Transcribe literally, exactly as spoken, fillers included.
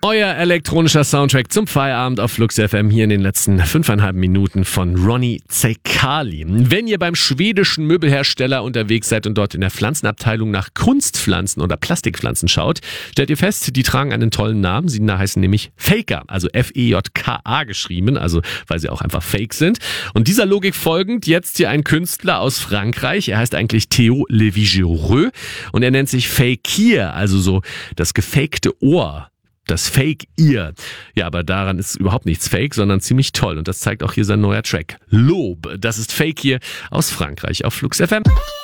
Euer elektronischer Soundtrack zum Feierabend auf Flux F M hier in den letzten fünfeinhalb Minuten von Ronny Zeikali. Wenn ihr beim schwedischen Möbelhersteller unterwegs seid und dort in der Pflanzenabteilung nach Kunstpflanzen oder Plastikpflanzen schaut, stellt ihr fest, die tragen einen tollen Namen. Sie heißen nämlich Faker, also F E J K A geschrieben, also weil sie auch einfach fake sind. Und dieser Logik folgend jetzt hier ein Künstler aus Frankreich. Er heißt eigentlich Théo Levigereux und er nennt sich Fakir, also so das gefakte Ohr. Das Fake-Ear. Ja, aber daran ist überhaupt nichts fake, sondern ziemlich toll. Und das zeigt auch hier sein neuer Track. Lob. Das ist Fake hier aus Frankreich auf Flux F M.